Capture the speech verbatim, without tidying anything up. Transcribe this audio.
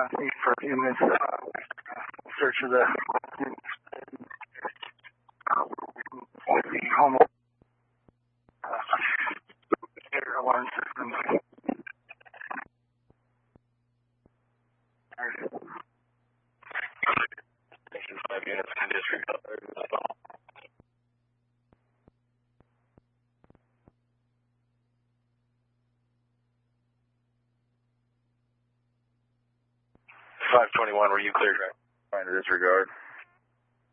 uh, need for a few minutes uh, search of the uh, the home uh, alarm system. Five units can disregard. five twenty-one, were you cleared? Trying to disregard.